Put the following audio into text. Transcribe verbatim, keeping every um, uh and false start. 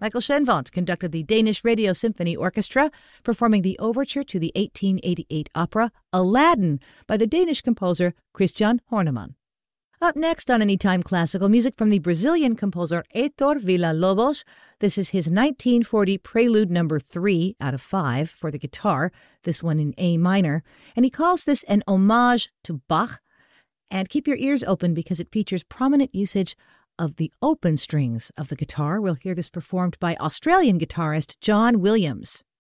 Michael Schenvandt conducted the Danish Radio Symphony Orchestra, performing the overture to the eighteen eighty-eight opera Aladdin by the Danish composer Christian Horneman. Up next on Anytime Classical, music from the Brazilian composer Heitor Villa-Lobos. This is his nineteen forty Prelude number three out of five for the guitar, this one in A minor, and he calls this an homage to Bach. And keep your ears open because it features prominent usage of the open strings of the guitar. We'll hear this performed by Australian guitarist John Williams.